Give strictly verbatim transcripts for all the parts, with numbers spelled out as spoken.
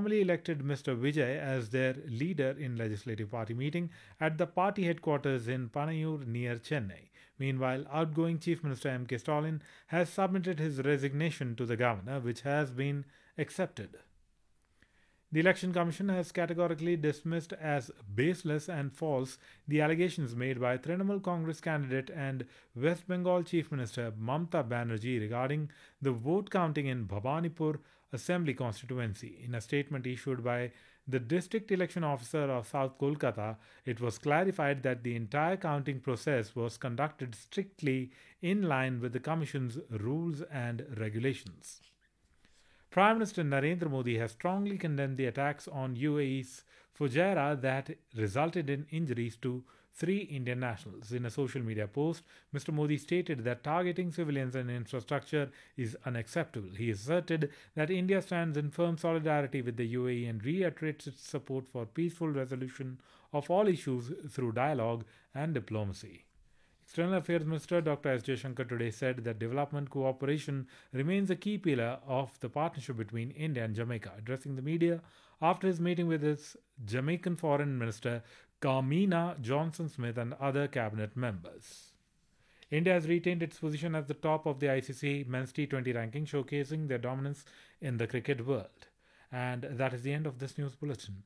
formally elected Mister Vijay as their leader in Legislative Party meeting at the party headquarters in Panayur near Chennai. Meanwhile, outgoing Chief Minister M K Stalin has submitted his resignation to the governor, which has been accepted. The Election Commission has categorically dismissed as baseless and false the allegations made by Trinamool Congress candidate and West Bengal Chief Minister Mamta Banerjee regarding the vote counting in Bhabanipur Assembly constituency. In a statement issued by the District Election Officer of South Kolkata, it was clarified that the entire counting process was conducted strictly in line with the Commission's rules and regulations. Prime Minister Narendra Modi has strongly condemned the attacks on U A E's Fujairah that resulted in injuries to three Indian nationals. In a social media post, Mister Modi stated that targeting civilians and infrastructure is unacceptable. He asserted that India stands in firm solidarity with the U A E and reiterates its support for peaceful resolution of all issues through dialogue and diplomacy. External Affairs Minister Doctor S. Jaishankar today said that development cooperation remains a key pillar of the partnership between India and Jamaica. Addressing the media after his meeting with his Jamaican Foreign Minister Kamina Johnson-Smith and other cabinet members. India has retained its position at the top of the I C C Men's T twenty ranking, showcasing their dominance in the cricket world. And that is the end of this news bulletin.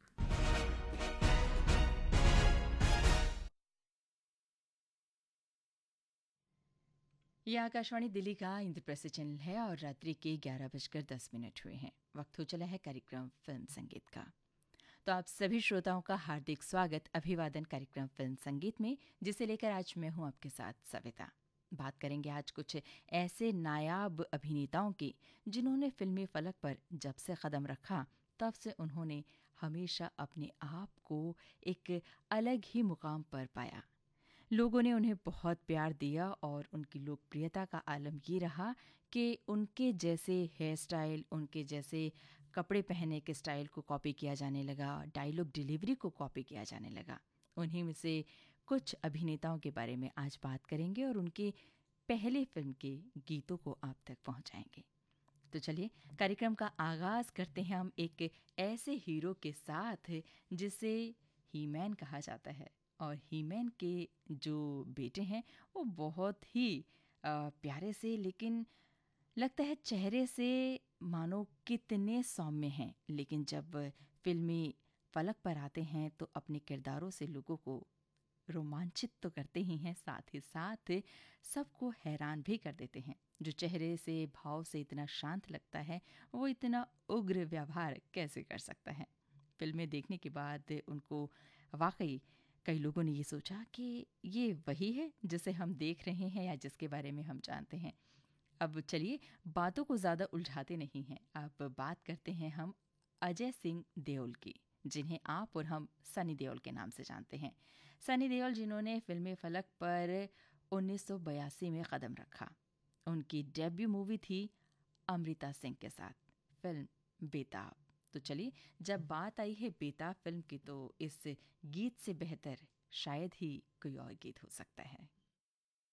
यह आकाशवाणी दिल्ली का Indraprastha channel है और रात्रि के ग्यारह बजकर दस minute हुए हैं। वक्त हो चला है कार्यक्रम फिल्म संगीत का। तो आप सभी श्रोताओं का हार्दिक स्वागत अभिवादन कार्यक्रम फिल्म संगीत में, जिसे लेकर आज मैं हूं आपके साथ सविता। बात करेंगे आज कुछ ऐसे नायाब अभिनेताओं की जिन्होंने फिल्मी फलक पर जब से कदम रखा तब से उन्होंने हमेशा अपने आप को एक अलग ही मुकाम पर पाया। लोगों ने उन्हें बहुत प्यार दिया और उनकी लोकप्रियता का आलम ये रहा कि उनके जैसे हेयर स्टाइल, उनके जैसे कपड़े पहनने के स्टाइल को कॉपी किया जाने लगा, डायलॉग डिलीवरी को कॉपी किया जाने लगा। उन्हीं में से कुछ अभिनेताओं के बारे में आज बात करेंगे और उनकी पहली फिल्म के गीतों को आप तक पहुंचाएंगे। तो चलिए कार्यक्रम का आगाज़ करते हैं हम एक ऐसे हीरो के साथ जिसे ही-मैन कहा जाता है। और ही-मैन के जो बेटे हैं वो बहुत ही प्यारे से, लेकिन लगता है चेहरे से मानो कितने सौम्य हैं, लेकिन जब फिल्मी फलक पर आते हैं तो अपने किरदारों से लोगों को रोमांचित तो करते ही हैं, साथ ही साथ सबको हैरान भी कर देते हैं। जो चेहरे से भाव से इतना शांत लगता है वो इतना उग्र व्यवहार कैसे कर सकता है। फिल्में देखने के बाद उनको वाकई कई लोगों ने ये सोचा कि ये वही है जिसे हम देख रहे हैं या जिसके बारे में हम जानते हैं। अब चलिए बातों को ज़्यादा उलझाते नहीं हैं, अब बात करते हैं हम अजय सिंह देओल की, जिन्हें आप और हम सनी देओल के नाम से जानते हैं। सनी देओल जिन्होंने फिल्मी फलक पर उन्नीस सौ बयासी में कदम रखा। उनकी डेब्यू मूवी थी अमृता सिंह के साथ, फिल्म बेताब। तो चलिए जब बात आई है बेताब फिल्म की तो इस गीत से बेहतर शायद ही कोई और गीत हो सकता है।